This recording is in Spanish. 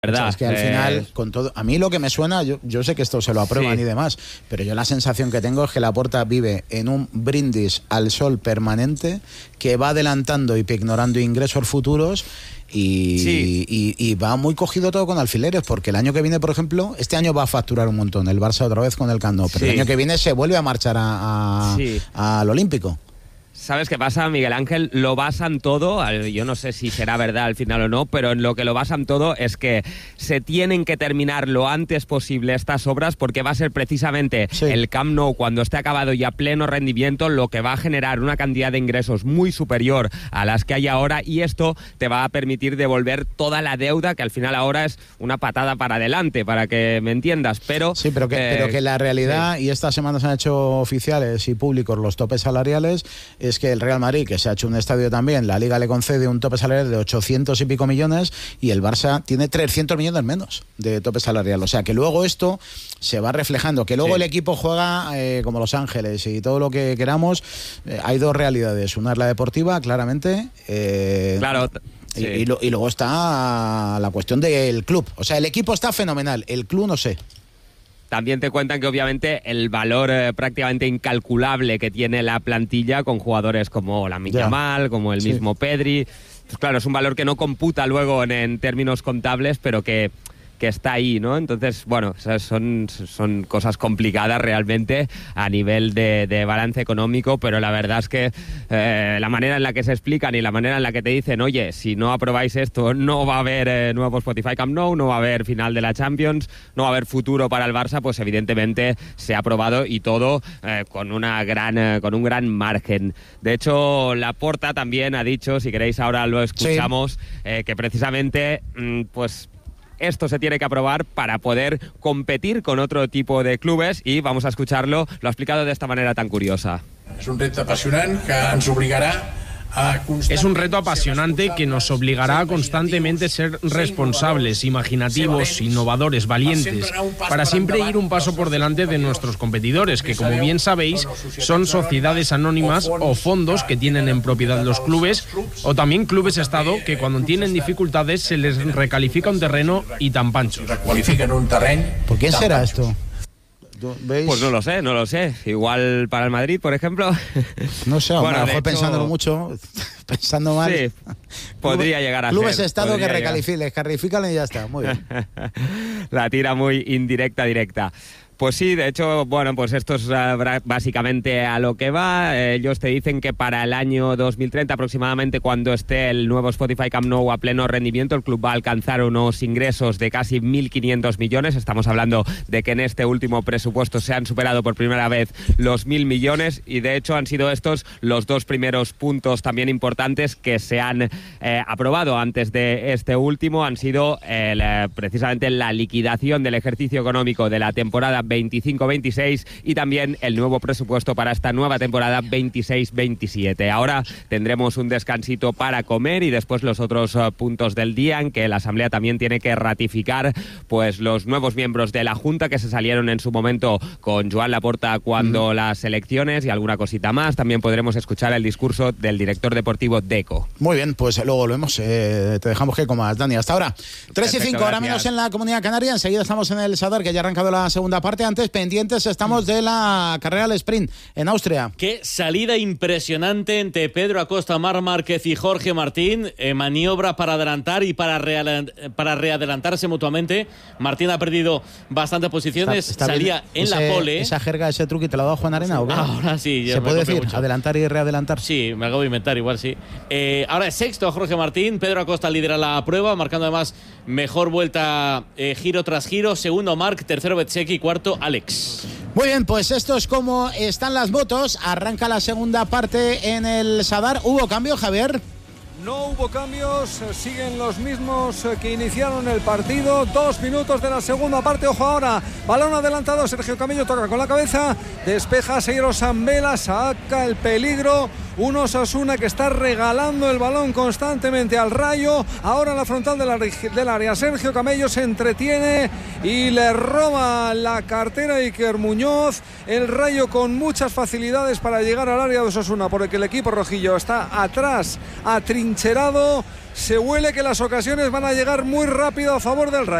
verdad. O sea, es que al final, con todo, a mí lo que me suena, yo sé que esto se lo aprueban y demás, pero yo la sensación que tengo es que Laporta vive en un brindis al sol permanente que va adelantando y ignorando ingresos futuros y va muy cogido todo con alfileres, porque el año que viene, por ejemplo, este año va a facturar un montón el Barça otra vez con el Camp Nou, pero el año que viene se vuelve a marchar al Olímpico. ¿Sabes qué pasa, Miguel Ángel? Lo basan todo, yo no sé si será verdad al final o no, pero en lo que lo basan todo es que se tienen que terminar lo antes posible estas obras, porque va a ser precisamente el Camp Nou, cuando esté acabado y a pleno rendimiento, lo que va a generar una cantidad de ingresos muy superior a las que hay ahora, y esto te va a permitir devolver toda la deuda, que al final ahora es una patada para adelante, para que me entiendas, pero... Sí, pero que la realidad, y estas semanas han hecho oficiales y públicos los topes salariales, es que el Real Madrid, que se ha hecho un estadio también, la Liga le concede un tope salarial de 800 y pico millones y el Barça tiene 300 millones menos de tope salarial. O sea, que luego esto se va reflejando, que luego el equipo juega como Los Ángeles y todo lo que queramos. Hay dos realidades. Una es la deportiva, claramente. Claro. Y luego está la cuestión del club. O sea, el equipo está fenomenal, el club no sé. También te cuentan que obviamente el valor prácticamente incalculable que tiene la plantilla con jugadores como Lamine Yamal, como el mismo Pedri. Pues claro, es un valor que no computa luego en términos contables, pero que está ahí, ¿no? Entonces, bueno, son cosas complicadas realmente a nivel de balance económico, pero la verdad es que la manera en la que se explican y la manera en la que te dicen, oye, si no aprobáis esto, no va a haber nuevo Spotify Camp Nou, no va a haber final de la Champions, no va a haber futuro para el Barça, pues evidentemente se ha aprobado y todo con un gran margen. De hecho, Laporta también ha dicho, si queréis ahora lo escuchamos, que precisamente, pues esto se tiene que aprobar para poder competir con otro tipo de clubes y vamos a escucharlo, lo ha explicado de esta manera tan curiosa. Es un reto apasionante que nos obligará Es un reto apasionante que nos obligará a constantemente ser responsables, imaginativos, innovadores, valientes, para siempre ir un paso por delante de nuestros competidores, que como bien sabéis son sociedades anónimas o fondos que tienen en propiedad los clubes, o también clubes Estado que cuando tienen dificultades se les recalifica un terreno y tan panchos. ¿Por quién será esto? ¿Veis? Pues no lo sé. Igual para el Madrid, por ejemplo. No sé, a lo mejor pensándolo mucho, pensando mal. Sí, podría llegar a Clubes ser. Estado que recalifican y ya está, muy bien. La tira muy directa. Pues sí, de hecho, bueno, pues esto es básicamente a lo que va. Ellos te dicen que para el año 2030 aproximadamente, cuando esté el nuevo Spotify Camp Nou a pleno rendimiento, el club va a alcanzar unos ingresos de casi 1.500 millones. Estamos hablando de que en este último presupuesto se han superado por primera vez los 1.000 millones y de hecho han sido estos los dos primeros puntos también importantes que se han aprobado antes de este último. Han sido precisamente la liquidación del ejercicio económico de la temporada 25-26 y también el nuevo presupuesto para esta nueva temporada 26-27. Ahora tendremos un descansito para comer y después los otros puntos del día en que la Asamblea también tiene que ratificar pues los nuevos miembros de la Junta que se salieron en su momento con Joan Laporta cuando las elecciones y alguna cosita más. También podremos escuchar el discurso del director deportivo Deco. Muy bien, pues luego lo vemos. Te dejamos que comas, Dani. Hasta ahora. 3:05, ahora menos en la Comunidad Canaria. Enseguida estamos en el Sadar, que ya ha arrancado la segunda parte. Antes, pendientes estamos de la carrera al sprint en Austria. Qué salida impresionante entre Pedro Acosta, Marc Márquez y Jorge Martín. Maniobra para adelantar y para readelantarse mutuamente. Martín ha perdido bastantes posiciones. Salía en la pole. ¿Esa jerga, ese truque te lo ha dado Juan Arena o qué? Ahora sí. ¿Se puede decir? Mucho. ¿Adelantar y readelantar? Sí, me acabo de inventar, igual sí. Ahora es sexto Jorge Martín. Pedro Acosta lidera la prueba, marcando además mejor vuelta giro tras giro. Segundo Marc, tercero Bezzecchi, cuarto Alex. Muy bien, pues esto es como están las motos. Arranca la segunda parte en el Sadar. ¿Hubo cambio, Javier? No hubo cambios, siguen los mismos que iniciaron el partido. 2 minutos de la segunda parte. Ojo ahora, balón adelantado. Sergio Camello toca con la cabeza, despeja a Seiro Zambela, saca el peligro. Un Osasuna que está regalando el balón constantemente al Rayo. Ahora en la frontal del área, Sergio Camello se entretiene y le roba la cartera a Iker Muñoz. El Rayo con muchas facilidades para llegar al área de Osasuna, porque el equipo rojillo está atrás, atrincherado. Se huele que las ocasiones van a llegar muy rápido a favor del Rayo.